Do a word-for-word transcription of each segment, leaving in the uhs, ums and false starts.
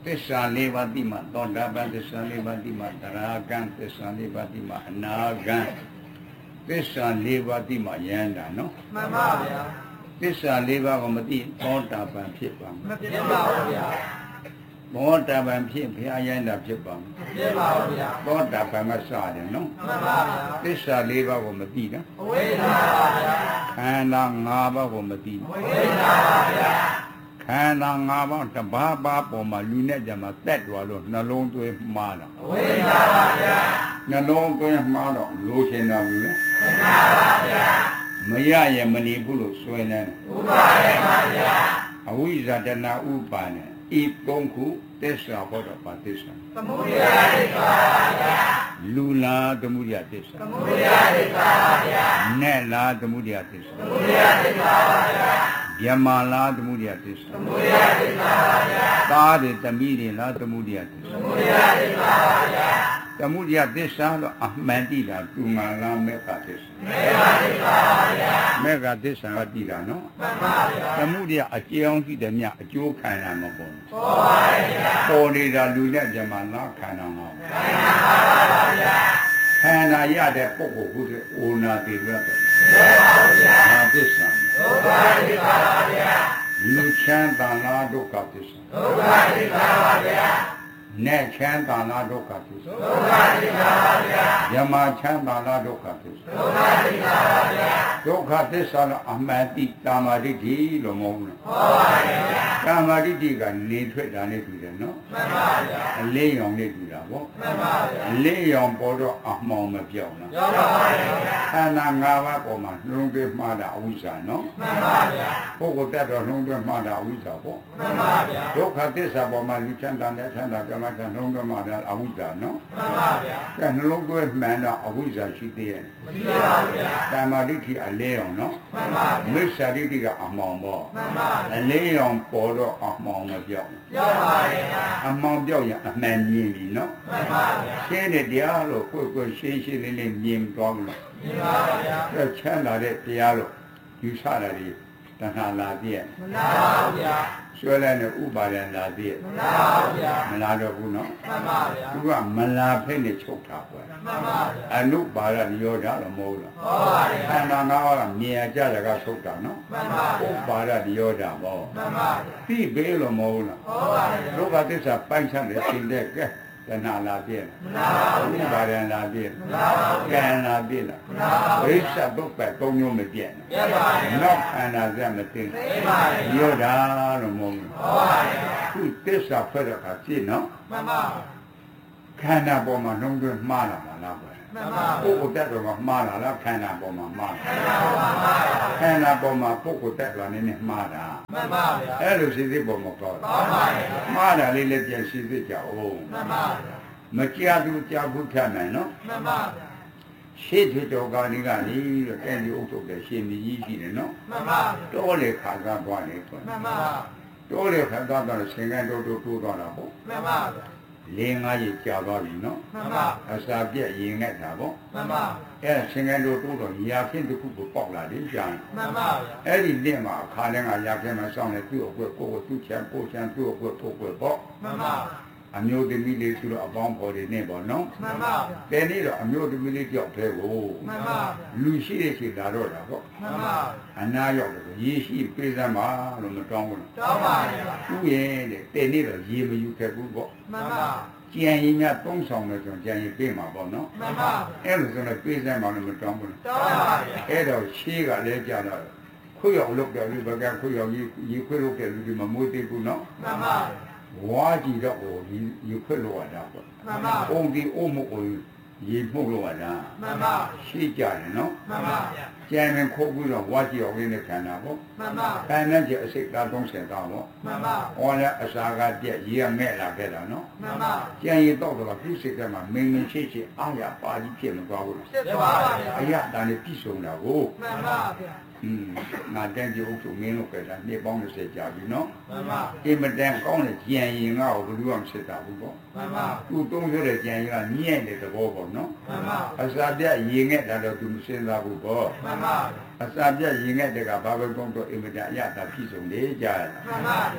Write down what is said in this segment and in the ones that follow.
သစ္စာလေးပါးတိမှသောတာပန်သစ္စာလေးပါးတိမှသရဂံသစ္စာလေးပါးတိမှအနာဂံသစ္စာလေးပါးတိမှယန္တာနော်မှန်ပါဗျာသစ္စာလေးပါးကိုမသိသောတာပန်ဖြစ်ပါမဖြစ်ပါဘူးဗျာသောတာပန်ဖြစ်ဘုရားယန္တာဖြစ်ပါမဖြစ်ပါဘူးဗျာသောတာပန်ကစတယ်နော်မှန်ပါဗျာသစ္စာလေးပါးကိုမသိနော်အဝိဇ္ဇာပါဗျာခန္ဓာ၅ပါးကိုမသိအဝိဇ္ဇာပါဗျာခန္ဓာ၅ပါးတဘာဘာပေါ်မှာလူနဲ့ကြမှာတက်သွားလို့နှလုံးသွင်းမှားတာအဝိဇ္ဇာပါဗျာနှလုံးသွင်းမှားတော့လိုချင်တာဘူးလေမှန်ပါဗျာမရရင်မနေဘူးလို့ဆွဲနေတယ်ဥပါဒေပါဗျာအဝိဇ္ဇာတဏဥပါနေဤသုံးခုသစ္စာဟောတော့ပါသစ္စာသမုဒယသစ္စာပါဗျာလူလားသမုဒယသစ္စာသမုဒယသစ္စာပါဗျာနဲ့လားသမုဒယသစ္စာသမုဒယသစ္စာပါဗျာဗျမလားသမုဒယသစ္စာသမုဒယသစ္စာပါဗျာသားတွေသမီးတွေလားသမုဒယသစ္စာသမုဒယသစ္စာပါဗျာသမုဒယသစ္စာလို့အမှန်တိတာသူငါလားမေဃသစ္စာမေဃသစ္စာပါဗျာမေဃသစ္စာကတိတာနော်မှန်ပါဗျာသမုဒယအကြောင်းရှိတယ်မြအကျိုးခံတာမပေါ်ဘူးပေါ်ပါဗျာပေါ်နေတာလူနဲ့ဗျမလားခံတာမဟုတ်ဘူးခံတာပါဗျာခန္ဓာရတဲ့ပုဂ္ဂိုလ်ဟုတ်တဲ့အိုနာတိရတဲ့မှန်ပါဗျာသစ္စာဒုက္ခသစ္စာပါဗျာလူချမ်းသာလားဒုက္ခသစ္စာဒုက္ခသစ္စာပါဗျာနဲ့ချမ်းသာလားဒုက္ခသစ္စာဒုက္ခသစ္စာပါဗျာယမချမ်းသာလားဒုက္ခသစ္စာဒုက္ခသစ္စာပါဗျာဒုက္ခသစ္စာလို့အမှန်တိတာမာဒိဋ္ဌိလို့မဟုတ်ဘူးဟုတ်ပါဗျာတာမာဒိဋ္ဌိကနေထွက်တာနဲ့တူတယ်နော်မှန်ပါဗျာအလေးရောင်နဲ့တူတာပေါ့မှန်ပါဗျာအလေးရောင်ပေါ်တော့အမှောင်မပြောင်းလားပြောင်းပါဗျာခန္ဓာ၅ပါးပေါ်မှာနှလုံးသွင်းမှားတာအဝိဇ္ဇာနော်မှန်ပါဗျာပုဂ္ဂိုလ်တက်တော့နှလုံးသွင်းမှားတာအဝိဇ္ဇာပေါ့မှန်ပါဗျာဒုက္ခသစ္စာပေါ်မှာလူချမ်းသာနဲ့ချမ်းသာကြမှာချမ်းနှလုံးသွင်းမှားတာအဝိဇ္ဇာနော်မှန်ပါဗျာအဲနှလုံးသွင်းမှန်တော့အဝိဇ္ဇာရှိသေးရဲ့မရှိပါဘူးဗျာတာမာဒိဋ္ဌိအလေးရောင်နော်မှန်ပါမိစ္ဆာဒိဋ္ဌိကအမှောင်ပေါ့မှန်ပါအလေးရောင်ပေါ်တော့အမှောင်မပြောင်းပြောင်းပါဗျာအမှောင်ပြောင်းရင်အမှန်မြင်ပြီနော်မှန်ပါဗျာရှင်းတဲ့တရားလို့ကိုယ်ကိုယ်ရှင်းရှင်းလေးလေးမြင်သွားမလို့မြင်ပါဗျာအဲချမ်းသာတဲ့တရားလို့ယူဆတာဒီတဏှာလာပြည့်မလားပါဗျာဆွဲလိုက်တဲ့ဥပါဒံလာပြည့်မလားပါဗျာမလားတော့ဘူးနော်မှန်ပါဗျာသူကမလာဖိတ်နဲ့ချုပ်တာပဲမှန်ပါဗျာအနုပါဒနိရောဓလို့မဟုတ်လားဟုတ်ပါဗျာခန္ဓာ၅ပါးကမြင်ရကြတယ်ကချုပ်တာနော်မှန်ပါဥပါဒနိရောဓပေါ့မှန်ပါဗျာပြီးဘေးလို့မဟုတ်လားဟုတ်ပါဗျာဒုက္ခသစ္စာပိုင်းခြားတဲ့ရှင်တဲ့ကဲတဏှာလာပြည့်မလားပါဘူးဥပါဒံလာပြည့်မလားပါဘူးကံလာပြည့်လားမလားပါဘူးဘိစ္ဆဒုက္ခသုံးမျိုးမပြည့်ဘူးပြပါဗျာနောက်ခန္ဓာစက်မသိသိပါဗျာရောဓာလို့မဟုတ်ဘူးဟုတ်ပါဗျာသူသစ္စာဖွဲ့တဲ့အခါပြည့်နော်မှန်ပါခန္ဓာပေါ်မှာနှုံးသွင်းမှားလာမှာလားပဲမှန်ပါပုဂ္ဂိုလ်တက်တော်မှာမှားလာလားခန္ဓာပေါ်မှာမှားခန္ဓာပေါ်မှာမှားခန္ဓာပေါ်မှာပုဂ္ဂိုလ်တက်တော်နေနဲ့မှားတာမှန်ပါဗျာအဲ့လိုစိစိပေါ်မှာကောင်းကောင်းပါဗျာမှားတာလေးလည်းပြန်စိစိကြအောင်မှန်ပါဗျာမကြားသူကြားဘူးဖြတ်နိုင်နော်မှန်ပါဗျာရှေ့ထွေတော်ကာလိကနေတော့တဲ့ဒီအုပ်ထုတ်တဲ့ရှင်မကြီးရှိတယ်နော်မှန်ပါတော်လေခါကားသွားနေပေါ့မှန်ပါတော်လေခါကားသွားတော့ရှင်ကန်တော်တို့တိုးသွားတာပေါ့မှန်ပါဗျာလေးငါးရေကြာသွားပြီနော်မှန်ပါအစာပြက်ရင်ငက်တာပေါ့မှန်ပါအဲရှင်ကန်တော်တိုးတော့ရာခင်းတစ်ခုကိုပေါက်လာတယ်ကြာမှန်ပါဗျာအဲ့ဒီလက်မှာအခါလဲငါရာခင်းမှာစောင်းနေသူ့အကွက်ကိုကိုသူ့ချံကိုချံသူ့အကွက်ကိုကိုပေါ့မှန်ပါအမျိုးသမီးလေးဆိုတော့အပေါင်းဖော်တွေနဲ့ပေါ့နော်မှန်ပါတဲ့နေ့တော့အမျိုးသမီးလေးကြောက်သေးကိုမှန်ပါလူရှိတဲ့ချိန်လာတော့တာပေါ့မှန်ပါအနာရောက်တယ်ရေရှိပေးစမ်းပါလို့မတောင်းဘူးတောင်းပါဘူးရဲ့တဲ့တဲ့နေ့တော့ရေမယူခဲ့ဘူးပေါ့မှန်ပါကြံရင်များသုံးဆောင်လို့ဆိုကြံရင်ပေးမှာပေါ့နော်မှန်ပါအဲ့လိုဆိုတော့ပေးစမ်းပါလို့မတောင်းဘူးတောင်းပါအဲ့တော့ရှေးကလည်းကြာတော့ခွေရောက်လုပ်တယ်လူဘကခွေရောက်ရေရေခွေလုပ်တယ်လူဒီမမွေးသေးဘူးနော်မှန်ပါဝါကြည့်တော့ဟိုဒီရေခွေလို့ရတာပေါ့မှန်ပါအုံဒီအုံမကိုရေမှုတ်လို့ရတာမှန်ပါရှိကြတယ်နော်မှန်ပါကျန်ရင်ခိုးပြီးတော့ဝါကြည့်အောင်ရင်းနဲ့ခံတာပေါ့မှန်ပါခံတဲ့ကျအစိတ်သားသုံးဆယ်သားပေါ့မှန်ပါဟောလည်းအစာကပြက်ရေကမဲ့လာခဲ့တာနော်မှန်ပါကျန်ရင်တော့တော့ပြည့်စိတ်ကမှမင်းမင်းချစ်ချစ်အားရပါကြီးဖြစ်မသွားဘူးဖြစ်သွားပါဗျာအရာတန်နဲ့ပြည့်စုံတာကိုမှန်ပါဗျာอืมငါတန်းကြည့်အောင်မင်းတို့ကလည်းနှစ်ပေါင်း၂၀ကြာပြီနော်မှန်ပါအင်မတန်ကောင်းတဲ့ကြံရင်ငါ့ကိုဘယ်လိုမှဖြစ်တာဘူးပေါ့မှန်ပါသူသုံးရတဲ့ကြံရင်ကညံ့တဲ့သဘောပေါ့နော်မှန်ပါအစာပြရေငက်တာတော့သူမစင်စားဘူးပေါ့မှန်ပါအစာပြရေငက်တဲ့ကဘာပဲကောင်းတော့အင်မတန်အရသာပြည့်စုံနေကြရတာမှန်ပါခ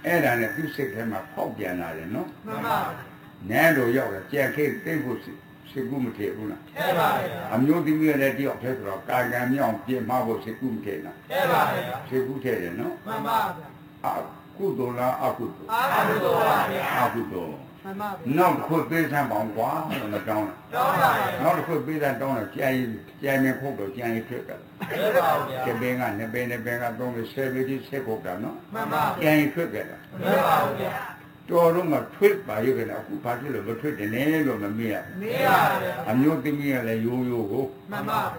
အဲ့ဒါနဲ့သူစိတ်ထဲမှာဖောက်ပြန်လာတယ်နော်မှန်ပါနန်းတော်ရောက်တယ်ကြံခေသိမ့်ဖို့စိတ်ကူးမထေဘူးလားထဲပါဗျာအမျိုးသမီးလည်းတယောက်တည်းဆိုတော့ကာကံမြောင်ပြင်မဖို့စိတ်ကူးမထေလားထဲပါဗျာစိတ်ကူးထဲတယ်နော်မှန်ပါဗျာအကုသိုလ်လားအကုသိုလ်အာဟုတော်ပါဗျာအကုသိုလ်မှန်ပါဗျာနောက်တစ်ခုပေးစမ်းပေါင်းကွာလို့မတောင်းတောင်းပါဗျာနောက်တစ်ခုပေးစမ်းတောင်းတော့ကြံရင်ကြံရင်ခုတ်တော့ကြံရင်ထွက်တယ်ထဲပါဗျာကျပင်းကနှစ်ပင်းနှစ်ပင်းကသုံးပြီးဆယ်ပြီးဒီဆက်ခုတ်တာနော်မှန်ပါကြံရင်ထွက်တယ်လားထဲပါဗျာတော်တော့မှထွက်ပါရုပ်ကလည်းအခုဘာဖြစ်လို့မထွက်တယ်လဲလို့မမေးရမေးပါဗျာအမျိုးသမီးကလည်းရိုးရိုးကိုမှန်ပါဗျာ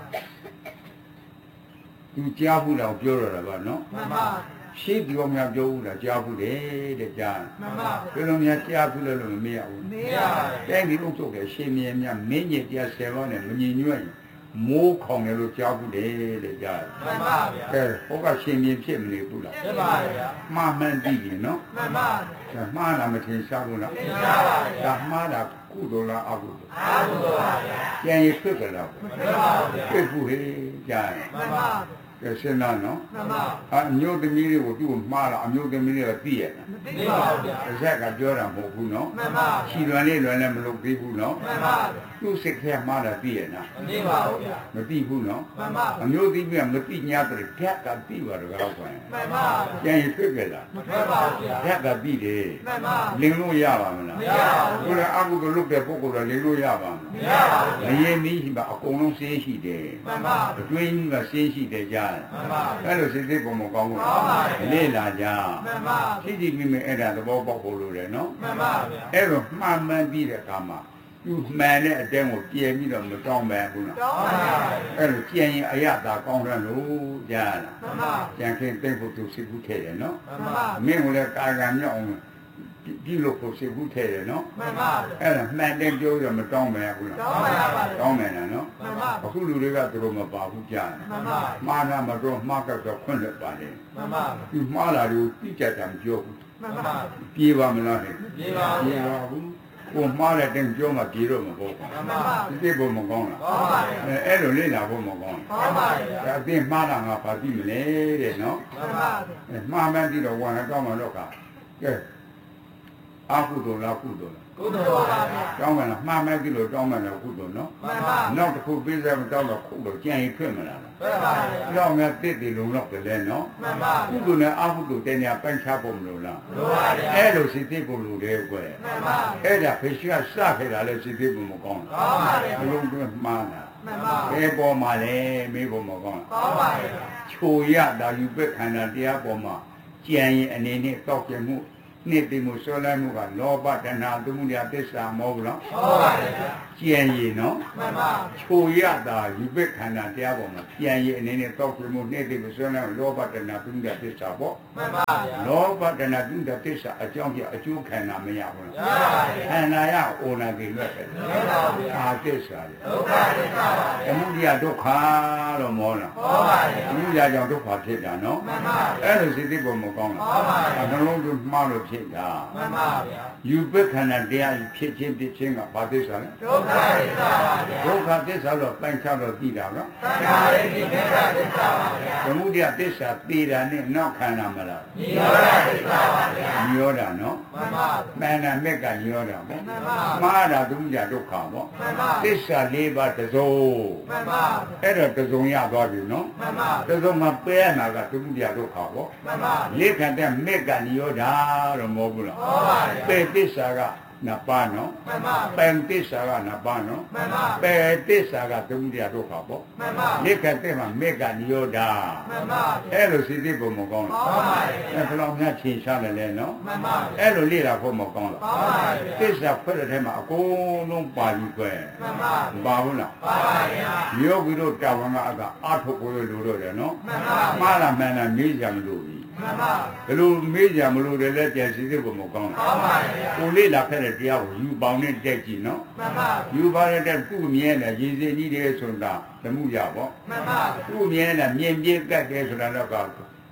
သူကြားဘူးတော့ပြောရတာပါနော်မှန်ပါရှေ့ပြောများပြောဘူးလားကြားဘူးတယ်တဲ့ကြားမှန်ပါဘယ်လိုများကြားဘူးလဲလို့မမေးရဘူးမေးပါဗျာတိုင်းဒီလုံးချုပ်တယ်ရှင်မြင်းများမင်းကြီးတရားဆယ်ပါးနဲ့မညီညွတ်ရင်မိုးခေါင်တယ်လို့ကြားဘူးတယ်တဲ့ကြားမှန်ပါဗျာကဲဟောကရှင်မြင်းဖြစ်မနေဘူးလားထဲပါဗျာမှားမှန်ပြီနော်မှန်ပါဒါမှားတာမထင်ရှားဘူးလားသင်ကြားပါဗျာဒါမှားတာကုသိုလ်လားအကုသိုလ်အာဟုတော်ပါဗျာကျန်ရဖြစ်ကြလားထဲပါဗျာဖြစ်ဘူးဟေးကြားမှန်ပါကဲရှင်းလားနော်မှန်ပါအမျိုးသမီးတွေကိုသူ့ကိုမှားတာအမျိုးသမီးတွေကသိရတာမသိပါဘူးဗျာတစ်ဆက်ကပြောတာမဟုတ်ဘူးနော်မှန်ပါခြိလွန်လေးလွန်လည်းမလုပ်သေးဘူးနော်မှန်ပါသူ့စိတ်ထဲမှားတာသိရနာမသိပါဘူးဗျာမသိဘူးနော်မှန်ပါအမျိုးသမီးကမသိညာတဲ့ဓာတ်ကသိပါတော့ကောက်ပါရင်မှန်ပါကျန်ရဖြစ်ကြလားမထွက်ပါဘူးဗျာဓာတ်ကသိတယ်မှန်ပါလင်းလို့ရပါမလားမရပါဘူးကိုယ်လည်းအကုသိုလ်လုပ်တဲ့ပုဂ္ဂိုလ်ကလင်းလို့ရပါမမရပါဘူးလားမဗျာရင်မီးရှိပါအကုန်လုံးစေးရှိတယ်မှန်ပါအတွင်းကြီးကစေးရှိတယ်ကြားတယ်မှန်ပါအဲ့လိုစိတ်စိတ်ပုံမကောင်းဘူးကောင်းပါရဲ့လေ့လာကြမှန်ပါရှိကြည့်မိမိအဲ့ဒါသဘောပေါက်ဖို့လိုတယ်နော်မှန်ပါဗျာအဲ့လိုမှန်မှန်ပြီးတဲ့အခါမှာသူမှန်တဲ့အတင်းကိုပြင်ပြီးတော့မတောင်းပဲဘူးလားတောင်းပါဗျာအဲ့လိုကျင်ရင်အရသာကောင်းတယ်လို့ကြားလားမှန်ပါကျန်ခင်သိဖို့သူစိတ်ကူးထဲတယ်နော်မှန်ပါမင်းကလည်းကာကံမြောက်အောင်ပြုလို့ဖို့စိတ်ကူးထဲတယ်နော်မှန်ပါအဲ့ဒါမှန်တယ်ပြောရမတောင်းပဲဘူးလားတောင်းပါရပါတောင်းမယ်နော်မှန်ပါအခုလူတွေကသူတို့မပါဘူးကြားတယ်မှန်ပါမှားတာမတော့မှားကတော့ခွင့်လွတ်ပါလေမှန်ပါဒီမှားလာလို့တိကျတာမပြောဘူးမှန်ပါပြေးပါမလားဟဲ့ပြေပါဘူးပြေးပါဘူးကိုမှားတဲ့တင်ပြောမှပြေးတော့မဟုတ်ဘူးမှန်ပါဒီတိဖို့မကောင်းလားကောင်းပါဗျာအဲအဲ့လိုလေ့လာဖို့မကောင်းကောင်းပါဗျာဘူးဒါအပြင်မှားတာငါဘာကြည့်မလဲတဲ့နော်မှန်ပါဗျာအဲမှားမှန်းပြီးတော့ဝန်ကောင်းမှတော့ကကဲအာကုသိုလ်လားကုသိုလ်လားကုသိုလ်ပါဗျာတောင်းမှလားမှားမှန်းပြီးတော့တောင်းမှလည်းကုသိုလ်နော်မှန်ပါနောက်တစ်ခုပြီးစဲမတောင်းတော့ခုတော့ကြံရင်ဖြစ်မလားထွက်ပါဗျာကြောက်များတစ်တည်လုံးတော့တယ်နော်မှန်ပါကုသိုလ်နဲ့အာကုသိုလ်တဲ့နေရာပိုင်းခြားဖို့မလိုလားလိုပါဗျာအဲ့လိုစိတ်သိဖို့လိုတယ်ကွယ်မှန်ပါအဲ့ဒါဖေရှိကစခဲ့တာလဲစိတ်သိဖို့မကောင်းကောင်းပါဗျာဘူးဘလုံးတွင်းမှားတာမှန်ပါဘယ်ပေါ်မှာလဲမေးဖို့မကောင်းကောင်းပါဗျာချိုရတာယူပက်ခန္ဓာတရားပေါ်မှာကြံရင်အနေနဲ့တောက်ပြမှုနှစ်သိမှုဆွဲလိုက်မှုကလောဘတဏှာသူမှုရာသစ္စာမဟုတ်ဘူးလားဟုတ်ပါဗျာကြံရင်နော်မှန်ပါချိုရတာယူပက်ခန္ဓာတရားပေါ်မှာကြံရင်အနေနဲ့တောက်ပြမှုနှစ်သိမှုဆွဲလိုက်လောဘတဏှာသူမှုရာသစ္စာပေါ့မှန်ပါဗျာလောဘတဏှာသူမှုရာသစ္စာအကြောင်းပြအကျိုးခန္ဓာမရဘူးရလားပါဗျာခန္ဓာရအိုနာတိလွတ်တယ်ရပါဗျာအာသစ္စာလေဒုက္ခသစ္စာပါဗျာအမှုရဒုက္ခလို့မောလားဟုတ်ပါဗျာအမှုရကြောင့်ဒုက္ခဖြစ်တာနော်မှန်ပါအဲ့လိုစိတ်သိဖို့မကောင်းဟုတ်ပါဗျာနှလုံးသွင်းမှားလို့ဖြစ်တာမှန်ပါဗျာယူပက္ခဏတရားဖြစ်ခြင်းဖြစ်ခြင်းကဘာသစ္စာလဲဒုက္ခသစ္စာပါဗျာဒုက္ခသစ္စာလို့ပိုင်းခြားလို့သိတာနော်သံဃာရိတိမေတ္တာသစ္စာပါဗျာသမုဒယသစ္စာသိတာနဲ့နောက်ခန္ဓာမလားနိရောဓသစ္စာပါဗျာညောတာနော်မှန်ပါမှန်တာမက်ကညောတာပေါ့မှန်ပါမှားတာသမုဒယဒုက္ခပေါ့မှန်ပါသစ္စာ၄ပါးတစ်စုံမှန်ပါအဲ့တော့တစ်စုံရသွားပြီနော်မှန်ပါတစ်စုံမှာပဲရမှာကသမုဒယဒုက္ခပေါ့မှန်ပါလက်ခံတဲ့မက်ကညောတာတော့မဟုတ်ဘူးလားဟုတ်ပါဗျာပဲသစ္စာကနှစ်ပါးနော်မှန်ပါပန်သစ္စာကနှစ်ပါးနော်မှန်ပါပယ်သစ္စာကသမုဒယဒုက္ခပေါ့မှန်ပါလက်ခံတဲ့မှာမက်ကညောတာမှန်ပါအဲ့လိုစိတ်သိဖို့မကောင်းကောင်းပါဗျာအဲ့ဘယ်လောက်များချိန်ရှားတယ်လဲနော်မှန်ပါအဲ့လိုလေ့လာဖို့မကောင်းလားကောင်းပါဗျာသစ္စာဖွဲ့တဲ့ထဲမှာအကုန်လုံးပါပြီကွယ်မှန်ပါမပါဘူးလားပါပါဗျာယောဂီတို့တာဝန်ကအကအာထုတ်ကိုလို့လို့တယ်နော်မှန်ပါမှားလားမှန်လားမေးကြမလို့ဘူးမှန်ပါဘယ်လိုမေးကြမလို့တယ်လဲပြန်စိတ်သိဖို့မကောင်းကောင်းပါဗျာကိုလေ့လာခဲ့တဲ့တရားကိုယူပေါင်းနဲ့တက်ကြည့်နော်မှန်ပါယူပါတဲ့တက်ကုမြဲတယ်ရည်စည်ကြီးတယ်ဆိုတာသမှုရပေါ့မှန်ပါကုမြဲတယ်မြင်ပြည့်ကတ်တယ်ဆိုတာတော့က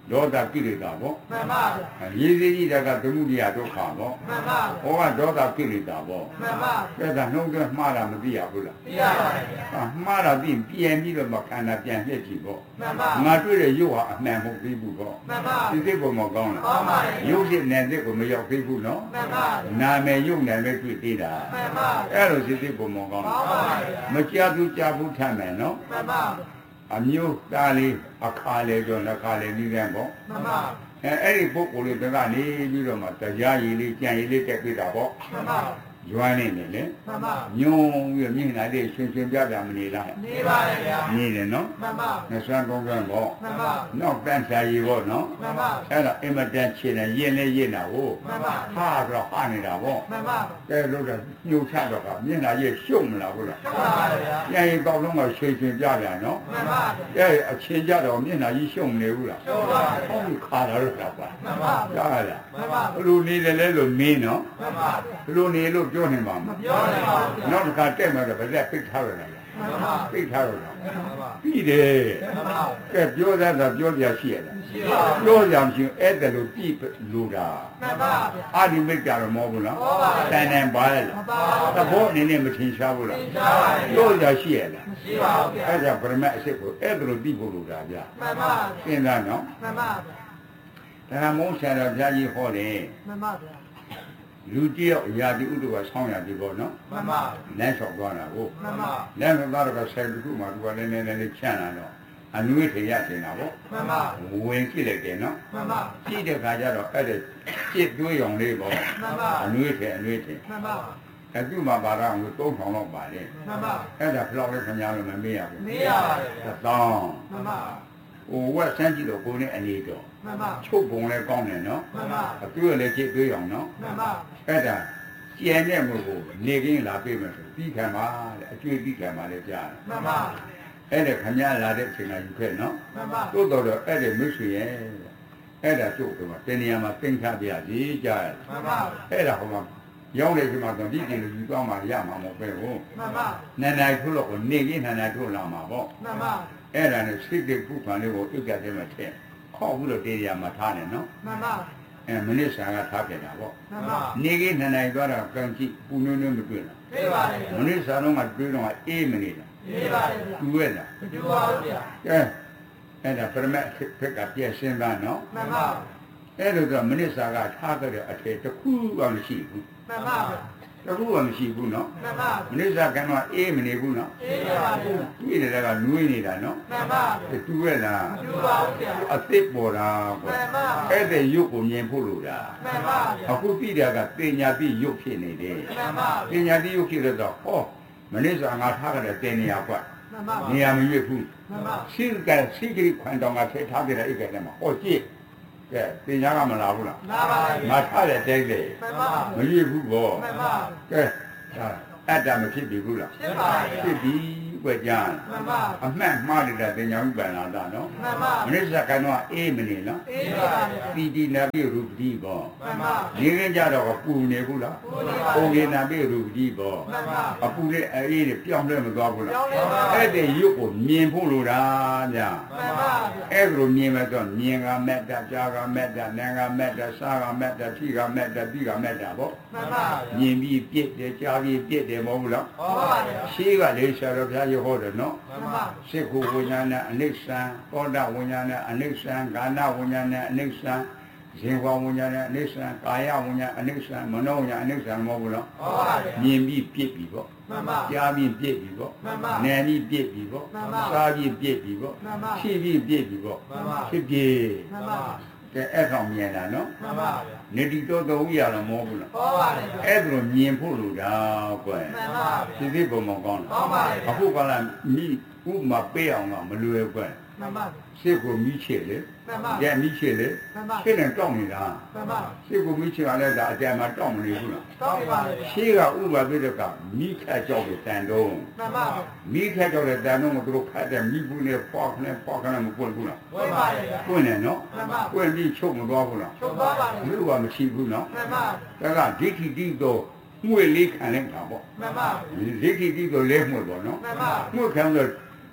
ဒေါသကိလေသာပေါ့မှန်ပါဗျာရေးစည်းကြီးကသမုဒိယဒုက္ခပေါ့မှန်ပါဗျာဟောကဒေါသကိလေသာပေါ့မှန်ပါအဲ့ဒါနှုတ်သွင်းမှားတာမသိရဘူးလားသိရပါတယ်ဗျာဟာမှားတာပြီးပြန်ပြီးတော့မှခန္ဓာပြန်ပြည့်ကြည့်ပေါ့မှန်ပါငါတွေ့တဲ့ရုပ်ဟာအမှန်မဟုတ်သေးဘူးပေါ့မှန်ပါဒီစိတ်ပေါ်မှာကောင်းလားကောင်းပါရဲ့ရုပ်စိတ်နဲ့စိတ်ကိုမရောက်သေးဘူးနော်မှန်ပါနာမည်ရုပ်နာမည်တွေ့သေးတာမှန်ပါအဲ့လိုစိတ်စိတ်ပေါ်မှာကောင်းကောင်းပါရဲ့မကြားဘူးကြားဘူးထမ်းမယ်နော်မှန်ပါအမျိုးသားလေးအခါလေးကျော်နှခါလေးပြီးတဲ့ပေါ့မှန်ပါအဲအဲ့ဒီပုဂ္ဂိုလ်လေးတကနေပြီးတော့မှတရားရည်လေးကြံရည်လေးတက်ပြတာပေါ့မှန်ပါရွမ်းနေတယ်လေမှန်ပါညုံပြီးမြင်လာတဲ့ရှင်ရှင်ပြပြမနေလားနေပါရဲ့ဗျာနေတယ်နော်မှန်ပါနှဆွမ်းကောင်းကောင်းပေါ့မှန်ပါနောက်တန်းစာရည်ပေါ့နော်မှန်ပါအဲ့ဒါအင်မတန်ချင်တယ်ရင်လဲရင်တာကိုမှန်ပါဟာတော့ဟာနေတာပေါ့မှန်ပါကဲလို့တော့ညှို့ချတော့ကမျက်နှာရဲ့ရှုံမလားဟုတ်လားမှန်ပါဗျာပြန်ရင်ကောက်လုံးကရှင်ရှင်ပြပြနော်မှန်ပါကဲအချင်းကြတော့မျက်နှာကြီးရှုံနေဘူးလားရှုံးပါဗျာဟောဒီခါတော့တာပါမှန်ပါကြားရလားမှန်ပါဘလူနေတယ်လဲလို့မင်းနော်မှန်ပါဘလူနေလို့ပြောနေမှာမပြောနေပါဗျာနောက်တစ်ခါတက်မှတော့ဗလက်ပိတ်ထားရတာမှန်ပါပိတ်ထားရတာမှန်ပါပြီးတယ်မှန်ပါကဲပြောတတ်တာပြောပြရှိရလားရှိပါဘူးပြောကြမရှိဘူးအဲ့ဒါလို့ပြည့်လို့တာမှန်ပါဗျာအာဒီမိတ်ကြတော့မဟုတ်ဘူးလားဟုတ်ပါဘူးတန်တန်ပါလေလားမှန်ပါသဘောအနေနဲ့မထင်ရှားဘူးလားသိကြပါရဲ့ပြောကြရှိရလားရှိပါဘူးဗျာအဲ့ဒါပရမတ်အစ်စ်ကိုအဲ့ဒါလို့ပြည့်ဖို့လို့တာဗျာမှန်ပါစဉ်းစားနော်မှန်ပါဗျာဒါမှမဟုတ်ဆရာတော်ဘုရားကြီးဟောတယ်မှန်ပါဗျာလူတယောက်ရာဒီဥဒ္ဒဝဆောင်းရပြီပေါ့နော်မှန်ပါလမ်းလျှောက်သွားတာကိုမှန်ပါလမ်းလျှောက်သွားတော့ဆိုင်တစ်ခုမှသူကလည်းနည်းနည်းလေးချမ်းလာတော့အနွေးထေရတင်တာပေါ့မှန်ပါဝင်ကြည့်လိုက်တယ်နော်မှန်ပါကြည့်တဲ့ခါကျတော့အဲ့ဒါကြစ်သွေးရောင်လေးပေါ့မှန်ပါအနွေးထေအနွေးထေမှန်ပါအဲ့သူ့မှာပါတော့ငွေသုံးထောင်လောက်ပါတယ်မှန်ပါအဲ့ဒါဘယ်လောက်လဲခင်ဗျားတို့မမေးရဘူးမေးရပါတယ်ဗျာတောင်းမှန်ပါဟိုဝက်ဆန်းကြည့်တော့ကိုယ်နဲ့အနေတော့မှန်ပါချုပ်ပုံလည်းကောင်းတယ်နော်မှန်ပါအသွေးလည်းကြစ်သွေးရောင်နော်မှန်ပါအဲ့ဒါကျန်တဲ့မှုကိုနေကင်းလာပြေးမယ်ဆိုပြီးခံပါတဲ့အကျွေးပြီးခံပါလေကြားတယ်မှန်ပါအဲ့ဒါခမရလာတဲ့အချိန်ကယူခဲ့နော်မှန်ပါတိုးတော်တော့အဲ့ဒါမိတ်ဆွေရဲ့အဲ့ဒါကျုပ်ကတော့တနေရာမှာသင်္ခါပြစီကြားရမှန်ပါအဲ့ဒါဟိုမှာရောက်နေချိန်မှာတော့ဒီကျင်လူယူသွားမှရမှာမဟုတ်ပဲဟုတ်မှန်ပါနန္ဒိုင်ထုတ်လို့ကိုနေကင်းနန္ဒိုင်ထုတ်လာမှာပေါ့မှန်ပါအဲ့ဒါနဲ့စိတ်တိတ်ခုခံလေးကိုဥက္ကဋ္ဌမှာထည့်ခေါက်ပြီးတော့တေးရမှာထားတယ်နော်မှန်ပါအဲမနစ်စာကထားခဲ့တာပေါ့မှန်ပါနေကင်းနန္ဒိုင်သွားတော့ကံကြည့်ပူနွန်းနွန်းမတွေ့လားသိပါတယ်ဗျာမနစ်စာတော့ကတွေးတော့အေးမနေလားသိပါတယ်ဗျာတူရဲ့လားမတူပါဘူးဗျာကဲအဲ့ဒါပရမတ်ဖက်ကပြည့်စင်သားနော်မှန်ပါအဲ့လိုတော့မနစ်စာကထားခဲ့တဲ့အထည်တစ်ခုမှမရှိဘူးမှန်ပါဗျာတစ်ခုမှမရှိဘူးနော်မှန်ပါမနစ်စာကတော့အေးမနေဘူးနော်သိရပါတယ်ဗျာတွေ့တယ်ကနွေးနေတာနော်မှန်ပါတူရဲ့လားမတူပါဘူးဗျာအသစ်ပေါ်တာကွာမှန်ပါအဲ့ဒါရုပ်ကိုမြင်ဖို့လို့တာမှန်ပါဗျာအခုပြတာကပညာပြီးရုပ်ဖြစ်နေတယ်မှန်ပါပညာပြီးရုပ်ဖြစ်တော့ဟောမနစ်စာငါထားခဲ့တဲ့တင်နေရာကွာမှန်ပါနေရာမရွေ့ဘူးမှန်ပါစိတ်ကစိတ်ကလေးခွန်တောင်ကထည့်ထားပြတဲ့အိတ်ကလေးမှာဟောကြည့်ကဲပညာကမလာဘူးလားလာပါဗျာငါထားတဲ့တိတ်လေမှန်ပါမရွေ့ဘူးဘောမှန်ပါကဲဒါအတ္တမဖြစ်ပြီဘူးလားဖြစ်ပါဗျာဖြစ်ပြီကွကြမ်းမှန်ပါအမှန်မှားတဲ့တင်ညာဥပ္ပန္နာတာနော်မှန်ပါမနစ်စကတော့အေးမနေနော်အေးပါဗျာပီတိနာပိရူပတိဘောမှန်ပါနေရကြတော့ပူနေဘူးလားပူနေပါပုံနေနာပိရူပတိဘောမှန်ပါအပူနဲ့အေးနဲ့ပြောင်းလဲမသွားဘူးလားကြောင်းလေးပါအဲ့ဒီရုပ်ကိုမြင်ဖို့လိုတာဗျာမှန်ပါဗျာအဲ့လိုမြင်မဲ့တော့မြင်ကမက်တာကြားကမက်တာနာကမက်တာစားကမက်တာထိကမက်တာပြီးကမက်တာပေါ့မှန်ပါမြင်ပြီးပြစ်တယ်ကြားပြီးပြစ်တယ်မဟုတ်ဘူးလားဟောပါဗျာရှိကလေးဆရာတော်ဘုရားရဟောတယ်နော်မှန်ပါစိတ်ကိုဝိညာဏအနိစ္စံသောတာဝိညာဏအနိစ္စံဂာနဝိညာဏအနိစ္စံဇင်ဝဝိညာဏအနိစ္စံကာယဝိညာဏအနိစ္စံမနောဝိညာဏအနိစ္စံမဟုတ်ဘူးလားဟောပါဗျာမြင်ပြီးပြစ်ပြီးပေါ့မှန်ပါကြားပြီးပြစ်ပြီးပေါ့မှန်ပါနာပြီးပြစ်ပြီးပေါ့မှန်ပါစားပြီးပြစ်ပြီးပေါ့မှန်ပါဖြည့်ပြီးပြစ်ပြီးပေါ့မှန်ပါဖြစ်ပြီးမှန်ပါကဲအဲ့ကောင်မြင်တာနော်မှန်ပါဗျာနေတိတော်တော်ကြီးရတော့မဟုတ်ဘူးလားဟောပါတယ်ဗျာအဲ့ဒါလိုမြင်ဖို့လိုတာကွယ်မှန်ပါဗျာဒီဒီပုံမကောင်းဟောပါတယ်ဗျာအခုကလည်းမိဥမာပေးအောင်ကမလွယ်ကွယ်မှန်ပါစိတ်ကိုမိချေလေမှန်ပါကြက်မိချေလေမှန်ပါစိတ်နဲ့တောင်းနေတာမှန်ပါစိတ်ကိုမိချေရလဲဒါအကြမ်းမှာတောင်းမနေဘူးလားတောင်းပါလေဗျာရှိကဥပပိဒကမိခတ်ကြောက်တဲ့တန်တုံးမှန်ပါဗျာမိခတ်ကြောက်တဲ့တန်တုံးကိုသူတို့ခတ်တဲ့မိဘူးနဲ့ပေါက်နဲ့ပေါက်နဲ့မပွင့်ဘူးလားဝဲပါလေဗျာပွင့်တယ်နော်မှန်ပါပွင့်ပြီးချုပ်မသွားဘူးလားချုပ်သွားပါလေဘယ်လိုမှမရှိဘူးနော်မှန်ပါဒါကဒိဋ္ဌိတိတော့ငွေလေးခံလိုက်တာပေါ့မှန်ပါဒိဋ္ဌိတိတော့လဲမှုပေါ့နော်မှန်ပါငွေခံလို့ခ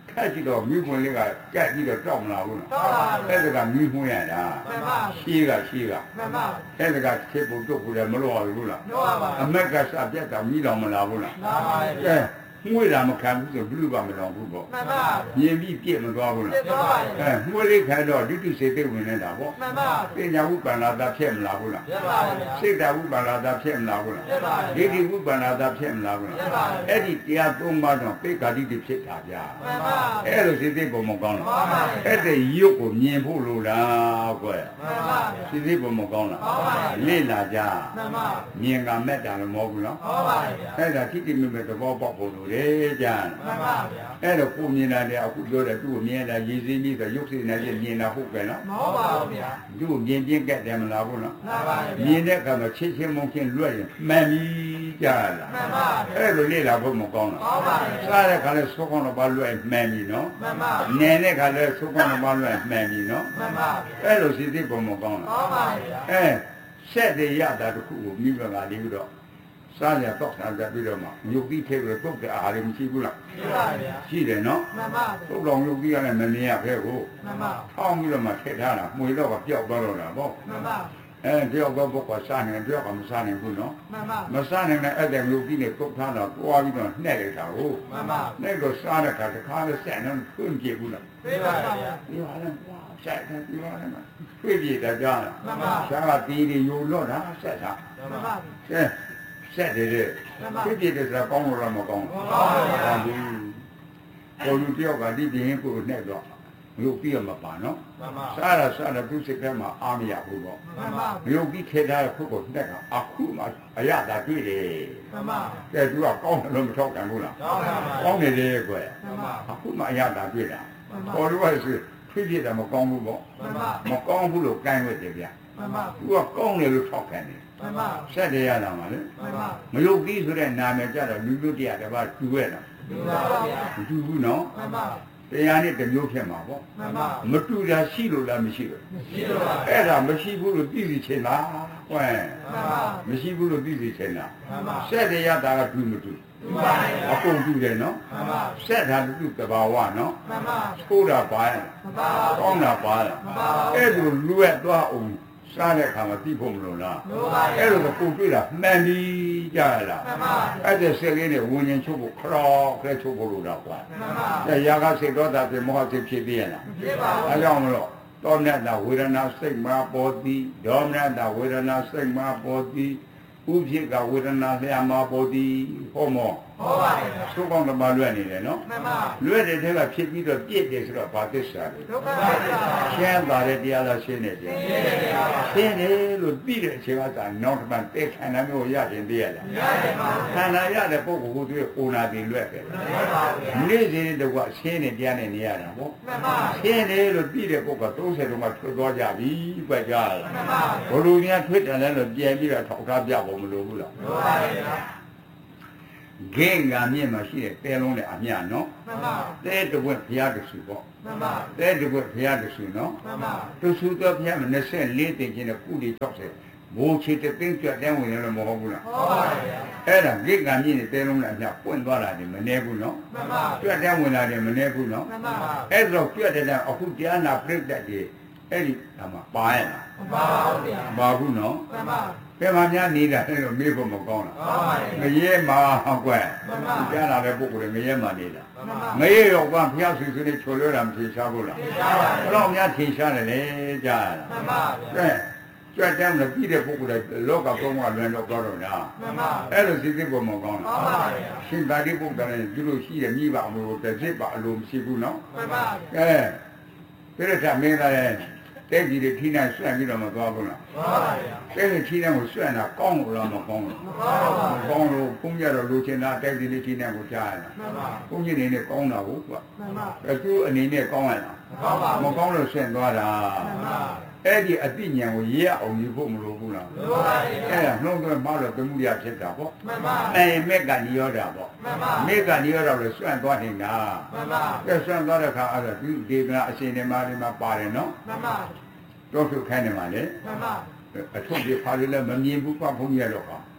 ခက်ကြည့်တော့မိခွန်းလေးကကြက်ပြီးတော့တောက်မလာဘူးလားအဲ့ဒါကမိခွန်းရတာရှိကရှိကအဲ့ဒါကချက်ဖို့တုတ်ဖို့လည်းမလို့ရဘူးလားအမက်ကစပြတ်တာမိတော်မလာဘူးလားကဲငွေတာမခံဘူးဆိုဘလူကမလောင်ဘူးပေါ့မြင်ပြီးပြည့်မသွားဘူးလားအဲငွေလေးခံတော့ဒုတိယစေသိဝင်နေတာပေါ့ပညာဝိပန္နာတာဖြစ်မလားဘူးလားစိတ်ဓာတ်ဝိပန္နာတာဖြစ်မလားဘူးလားဒိဋ္ဌိဝိပန္နာတာဖြစ်မလားဘူးလားအဲ့ဒီတရားသုံးပါးတော့ပိက္ခာတိဖြစ်တာဗျာအဲ့လိုစေသိပုံမကောင်းလားအဲ့ဒီရုပ်ကိုမြင်ဖို့လိုလားကွယ်စေသိပုံမကောင်းလားလေ့လာကြမြင်ကမဲ့တာလည်းမဟုတ်ဘူးနော်အဲ့ဒါတိတိမြဲသဘောပေါက်ဖို့လိုလေကြမ်းမှန်ပါဗျာအဲ့တော့ကိုမြင်တာလည်းအခုပြောတယ်သူ့ကိုမြင်တာရည်စင်းပြီးဆိုရုပ်စိတ်နဲ့မြင်တာဟုတ်ကဲ့နော်မဟုတ်ပါဘူးဗျာသူ့ကိုမြင်ပြင်းကက်တယ်မလားဘူးနော်မှန်ပါဗျာမြင်တဲ့အခါမှာချစ်ချင်းမုန်းချင်းလွတ်ရင်မှန်ပြီကြလားမှန်ပါဗျာအဲ့လိုလေ့လာဖို့မကောင်းလားဟုတ်ပါဗျာစားတဲ့ခါလဲသုခေါင်းတော့ပါလွတ်ရင်မှန်ပြီနော်မှန်ပါနဲတဲ့ခါလဲသုခေါင်းတော့ပါလွတ်ရင်မှန်ပြီနော်မှန်ပါဗျာအဲ့လိုစိတ်သိဖို့မကောင်းလားဟုတ်ပါဗျာအဲဆက်တဲ့ရတာတခုကိုမိဘကလေးပြီးတော့စားရတော့ဆန်ကြပြီးတော့မှမြုပ်ပြီးထဲပြီးတော့တုတ်တဲ့အာရုံရှိဘူးလားရှိပါဗျာရှိတယ်နော်မှန်ပါတုတ်တော်မြုပ်ပြီးရတယ်မမြင်ရခဲကိုမှန်ပါထောင်းပြီးတော့မှထည့်ထားတာမှွေတော့ကပျောက်သွားတော့တာပေါ့မှန်ပါအဲပျောက်တော့ဘုကစားနေပျောက်ကမစားနိုင်ဘူးနော်မှန်ပါမစားနိုင်တဲ့အဲ့တဲ့မြုပ်ပြီးနေတုတ်ထားတော့တွားပြီးတော့နှက်လိုက်တာကိုမှန်ပါနှက်တော့စားတဲ့ခါတစ်ခါလဲဆက်နေဖွင့်ပြေဘူးလားပြေပါဗျာပြေပါလားဆက်တယ်ပြေပါလားဖွင့်ပြေတာကြားလားမှန်ပါရှားကတီးတွေယူလို့တာဆက်တာမှန်ပါကဲဆက်တယ်တဲ့ဖြစ်ဖြစ်တဲ့ဆိုတာကောင်းလို့မကောင်းဘူးကောင်းဘူးကိုလူတယောက်ကဒီပြင်းကိုနဲ့တော့မြို့ပြီးတော့မပါနော်စားရစားရသူစိတ်ထဲမှာအားမရဘူးပေါ့မြို့ပြီးခေထားတဲ့ခုကိုနဲ့ကအခုမှအရသာတွေ့တယ်ကဲသူကကောင်းတယ်လို့မထောက်กันဘူးလားကောင်းနေတယ်ကွယ်အခုမှအရသာတွေ့တာပေါ်လို့ရဆိုဖြစ်ဖြစ်တယ်မကောင်းဘူးပေါ့မကောင်းဘူးလို့ကိုင်းဝတ်တယ်ဗျသူကကောင်းတယ်လို့ထောက်กันတယ်မှန်ပါဆက်တယ်ရတာမှာလေမှန်ပါမယုတ်ကြီးဆိုတဲ့နာမည်ကြတော့လူလူတရားတပါးတူရဲ့လားတူပါဗျာမတူဘူးနော်မှန်ပါတရားနဲ့တမျိုးဖြစ်မှာပေါ့မှန်ပါမတူတာရှိလို့လားမရှိလို့မရှိလို့ပါအဲ့ဒါမရှိဘူးလို့ပြည်စီချင်လားဟဲ့မှန်ပါမရှိဘူးလို့ပြည်စီချင်လားမှန်ပါဆက်တယ်ရတာကတူမတူတူပါဗျာအကုန်တူတယ်နော်မှန်ပါဆက်တာတူတဘာဝနော်မှန်ပါထိုးတာပါရမှန်ပါကောင်းတာပါရမှန်ပါအဲ့လိုလူရဲ့သွားအောင်စားတဲ့အခါမှာသိဖို့မလိုလားအဲ့လိုကိုတွေ့တာမှန်ပြီကြရလားအဲ့ဒီစိတ်လေးနဲ့ဝิญဉ်ချုပ်ဖို့ခရောခဲချုပ်ဖို့လိုတာကွာအဲရာဂစိတ်တော့တာပြမောဟစိတ်ဖြစ်ပြရလားဖြစ်ပါဘူးအဲကြောင့်မလို့တောမြတ်တာဝေဒနာစိတ်မှာပေါ်သည်ဒေါမြတ်တာဝေဒနာစိတ်မှာပေါ်သည်ဥဖြစ်ကဝေဒနာလျာမှာပေါ်သည်ဟောမောဟောပါရဲ့သုကောင်းတမလွတ်နေတယ်နော်မှန်ပါလွတ်တဲ့ထဲကဖြစ်ပြီးတော့ပြည့်တယ်ဆိုတော့ဘာသစ္စာလဲဒုက္ခပါဗျာရှင်းပါတဲ့တရားလားရှင်းနေတယ်ရှင်းတယ်လို့ပြီးတဲ့အချိန်ကသာနောက်တစ်ပတ်တဲ့ခန္ဓာမျိုးရရင်သိရလားမရတယ်ပါခန္ဓာရတဲ့ပုဂ္ဂိုလ်ကိုသူကိုနာပြီးလွတ်တယ်မှန်ပါဗျာနေ့စဉ်တကွရှင်းနေတရားနဲ့နေရတာပေါ့မှန်ပါရှင်းတယ်လို့ပြီးတဲ့ပုဂ္ဂိုလ်သုံးဆယ်တုန်းကထွက်သွားကြပြီပဲကြားရလားမှန်ပါဘလူများထွက်တယ်လဲလို့ပြန်ပြီးတော့ထောက်ထားပြဖို့မလိုဘူးလားလိုပါရဲ့ဂိင်္ဂာမြင့်မှာရှိတဲ့တဲလုံးနဲ့အမြနော်မှန်ပါတဲတဝက်ဘုရားတဆူပေါ့မှန်ပါတဲတဝက်ဘုရားတဆူနော်မှန်ပါတဆူတော့ဘုရားမနှစ်လေးတင်ခြင်းနဲ့ကုတီ၆၀ဘိုးချေတသိန်းကြွတဲ့ဝင်လည်းမဟုတ်ဘူးလားဟုတ်ပါဗျာအဲ့ဒါဂိင်္ဂာမြင့်နဲ့တဲလုံးနဲ့အမြပွင့်သွားတာဒီမနေဘူးနော်မှန်ပါကြွတဲ့ဝင်လာတယ်မနေဘူးနော်မှန်ပါအဲ့တော့ကြွတဲ့အခုတရားနာပြိတ္တကြီးအဲ့ဒီကမှာပါရဲ့လားမပါဘူးဗျာမပါဘူးနော်မှန်ပါဘယ်မှာများနေတာလဲလို့မေးဖို့မကောင်းလားဟုတ်ပါဘူးမရဲမှာဟုတ်ကွယ်ကြားလာတဲ့ပုဂ္ဂိုလ်တွေမရဲမှာနေတာမရဲတော့ကဖျောက်ဆွေဆွေနဲ့ချိုလွှဲတာမထင်ရှားဘူးလားထင်ရှားပါဘူးဘယ်တော့များထင်ရှားတယ်လေကြားရတာမှန်ပါဗျာကြွတဲ့မ်းလို့ပြီးတဲ့ပုဂ္ဂိုလ်တွေလောကဘုံကလွန်တော့တော့တော့လားမှန်ပါအဲ့လိုစိတ်သိဖို့မကောင်းလားဟုတ်ပါဗျာရှင်သာတိပုဂ္ဂိုလ်တွေသူတို့ရှိတယ်မိဘအမျိုးတစ်စစ်ပါအလိုမရှိဘူးနော်မှန်ပါဗျာအဲပြည့်တဲ့မင်းသားရဲ့တဲ့ကြီးတွေထိနေဆွန့်ပြီးတော့မသွားဘူးလားမှန်ပါဗျာတဲ့ကြီးထိနေကိုဆွန့်တာကောင်းလို့လားမကောင်းဘူးမကောင်းဘူးကောင်းလို့ဘုန်းကြီးတော့လူချင်းသားတဲ့ကြီးတွေထိနေကိုကြားရတာမှန်ပါဘုန်းကြီးနေနဲ့ကောင်းတာဟုတ်ကွာမှန်ပါအဲသူအနေနဲ့ကောင်းရလားမကောင်းဘူးမကောင်းလို့ဆွန့်သွားတာမှန်ပါအဲ့ဒီအတိညာကိုရအောင်ယူဖို့မလိုဘူးလားလိုပါဘူးအဲ့ဒါနှုံးသွင်းမှတော့သမှုရဖြစ်တာပေါ့မှန်ပါအဲမက်ကနိရောဓပေါ့မှန်ပါမက်ကနိရောဓလို့ဆွန့်သွားနေတာမှန်ပါအဲဆွန့်သွားတဲ့အခါအဲ့ဒါဒီဒေသနာအရှင်တွေမှာဒီမှာပါတယ်နော်မှန်ပါတော့ထုတ်ခိုင်းနေမှာလေမှန်ပါအထုပ်တွေဖားလို့လည်းမမြင်ဘူးကွာဘုန်းကြီးရတော့ကွာမှန်ပါ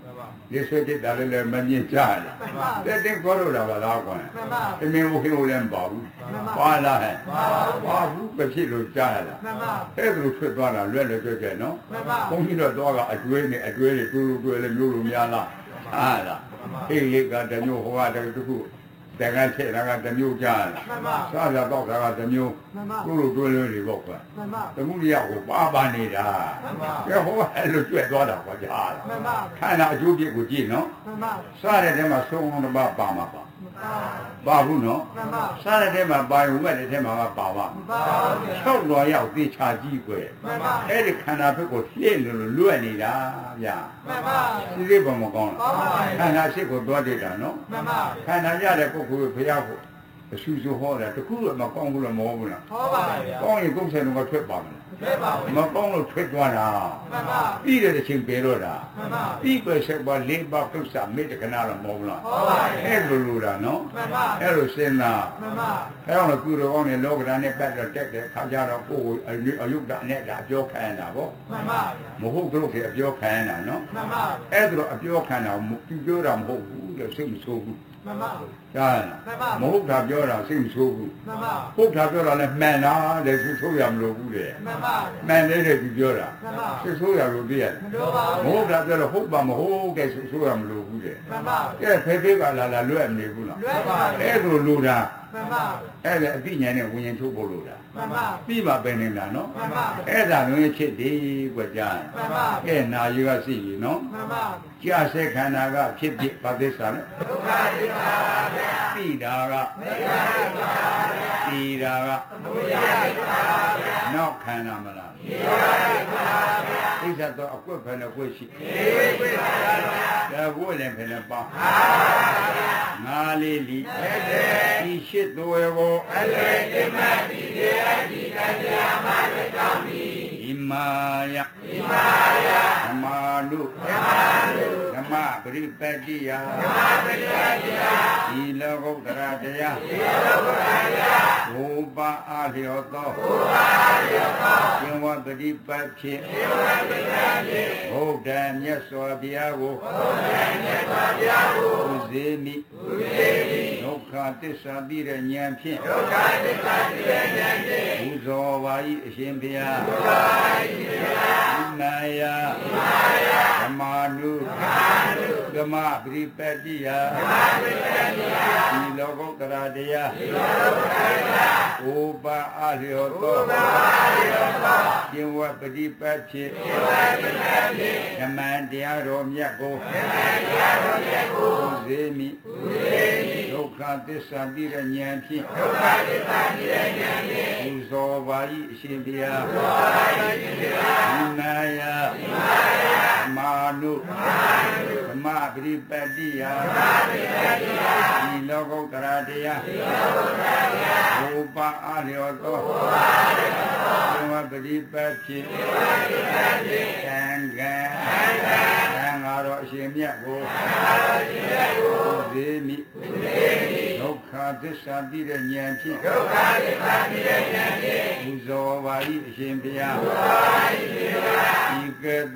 ဒီဆွေးတဲ့တယ်လည်းမမြင်ကြဘူးတဲ့တဲ့ကောလို့တော့ပါလားကွာအမင်းဘုခင်လည်းမပါဘူးပါလားဟဲ့ပါဘူးပဲဖြစ်လို့ကြားရလားအဲ့ဒါလိုထွက်သွားတာလွယ်လွယ်ကြွကြွနော်ဘုန်းကြီးတော့တော့ကအကျွေးနဲ့အကျွေးတွေတူတူတွေ့လည်းမျိုးလိုများလားဟာလားဟေးလေးကတမျိုးဟိုကတခုတန်ခါချက်တာကတမျိုးကြားလားစားကြတော့တာကတမျိုးတူတူတွေ့လို့တွေပေါ့ကွာတမှုရကိုပါပါနေတာကဲဟိုကအဲ့လိုကျွဲ့သွားတာကွာကြားလားခန္ဓာအကျိုးပြစ်ကိုကြည့်နော်စားတဲ့ထဲမှာသုံးအောင်တစ်ပါးပါမှာပါပါဘူးနော်စားတဲ့ထဲမှာပါရုံမဲ့တဲ့ထဲမှာကပါပါ၆တော်ရောက်သေချာကြည့်ွယ်အဲ့ဒီခန္ဓာဘက်ကိုလှည့်လို့လွတ်နေတာဗျာဒီလေးပုံမကောင်းလားခန္ဓာရှိကိုသွားတယ်တာနော်ခန္ဓာရတဲ့ပုဂ္ဂိုလ်ဘုရားကိုအဆူဆူဟောတာတခုမှမကောင်းဘူးလို့မဟုတ်ဘူးလားဟောပါဗျာကောင်းရင်ကုန်းဆိုင်တော့ထွက်ပါမလားထွက်ပါဘူးမကောင်းလို့ထွက်သွားတာမှန်ပါပြီးတဲ့အချိန်ပြေတော့တာမှန်ပါပြီးပဲဆက်ပါလေးပါကုသမေတ္တကနာတော့မဟုတ်ဘူးလားဟောပါအဲ့လိုလိုတာနော်မှန်ပါအဲ့လိုစဉ်းစားမှန်ပါအဲ့တော့ကုတော်ကောင်းတဲ့လောကဓာတ်နဲ့ပတ်တော့တက်တယ်ခါကြတော့ကိုယ်အယုဒ္ဓနဲ့ဒါအပြောခံတာပေါ့မှန်ပါမဟုတ်တော့ခေအပြောခံတာနော်မှန်ပါအဲ့ဒါတော့အပြောခံတာသူပြောတာမဟုတ်ဘူးလို့စိတ်မဆိုးဘူးမှန်ပါကြားလားမဟုတ်တာပြောတာစိတ်မဆိုးဘူးမှန်ပါဟုတ်တာပြောတာလည်းမှန်တာလေသူဆိုးရမလို့ဘူးလေမှန်ပါမှန်တယ်တဲ့သူပြောတာမှန်ပါစိတ်ဆိုးရလို့တည်းရမလို့ပါဘူးမဟုတ်တာပြောတော့ဟုတ်ပါမဟုတ်တဲ့စိတ်ဆိုးရမလို့ဘူးလေမှန်ပါကဲဖေဖေကလာလာလွဲ့မနေဘူးလားလွဲ့ပါအဲ့လိုလိုတာမှန်ပါအဲ့ဒါအသိဉာဏ်နဲ့ဝิญဉ်ထုတ်ဖို့လို့တာမှန်ပါပြီးမှပဲနေတာနော်မှန်ပါအဲ့ဒါလုံးချစ်တယ်ကွကြားမှန်ပါကဲနာယူကစီပြီနော်မှန်ပါကြာစေခန္ဓာကဖြစ်ဖြစ်ပါသစ္စာနဲ့ဒုက္ခသစ္စာပါဗျာပြီးတာကမေဃသစ္စာပါဗျာပြီးတာကသမုဒယသစ္စာပါဗျာနောက်ခန္ဓာမလားမေဃသစ္စာပါဗျာဣဇ္ဇတော့အကွက်ဖယ်နဲ့ကွက်ရှိမေကွက်ပါဗျာဒါကွက်လည်းဖယ်နဲ့ပါပါဗျာငါလေးလီဒီရှိတော်ရောအလေတမတိရေအတိကတရားမလည်းကောင်းပြီဣမာယဣမာယဓမ္မာနုဓမ္မာနုဓမ္မပရိပတ္တိယဓမ္မပရိပတ္တိယဒီလောကုတ္တရာတရားဒီလောကုတ္တရာတရားဘုပ္ပအာလျောသောဘုပ္ပအာလျောသောရှင်ဝပฏิပတ်ဖြင့်ရှင်ဝပฏิပတ်ဖြင့်ဘုဒ္ဓမြတ်စွာဘုရားကိုဘုဒ္ဓမြတ်စွာဘုရားကိုဥစေမိဥစေမိဒုက္ခသစ္စာသိတဲ့ဉာဏ်ဖြင့်ဒုက္ခသစ္စာသိတဲ့ဉာဏ်ဖြင့်ဘုဇောပါ၏အရှင်ဘုရားဘုရား၏ဘုရားဣမာယဣမာယဓမ္မာနုဓမ္မာနုဓမ္မပရိပတ္တိယဓမ္မပရိပတ္တိယဒီလောကုတ္တရာတရားဒီလောကုတ္တရာတရားဥပအာလျောသောဥပအာလျောသောရှင်ဝပฏิပတ်ဖြင့်ရှင်ဝပฏิပတ်ဖြင့်ဓမ္မတရားတော်မြတ်ကိုဓမ္မတရားတော်မြတ်ကိုဥစေမိဥစေမိဒုက္ခသစ္စာသိတဲ့ဉာဏ်ဖြင့်ဒုက္ခသစ္စာသိတဲ့ဉာဏ်ဖြင့်ပူဇော်ပါ၏အရှင်ဘုရားပူဇော်ပါ၏အရှင်ဘုရားဣမာယဣမာယဓမ္မာနုဓမ္မာနုဓမ္မပရိပတ္တိယဓမ္မပရိပတ္တိယဒီလောကုတ္တရာတရားဒီလောကုတ္တရာတရားဘုပ္ပအာလျောသောဘုပ္ပအာလျောသောရှင်ဝပฏิပတ်ဖြင့်ရှင်ဝပฏิပတ်ဖြင့်သံဃာသံဃာသံဃာတော်အရှင်မြတ်ကိုသံဃာတော်အရှင်မြတ်ကိုဥစေမိဥစေမိဒုက္ခသစ္စာသိတဲ့ဉာဏ်ဖြင့်ဒုက္ခသစ္စာသိတဲ့ဉာဏ်ဖြင့်ပူဇော်ပါ၏အရှင်ဘုရားပူဇော်ပါ၏အရှင်ဘုရားဤကဲ့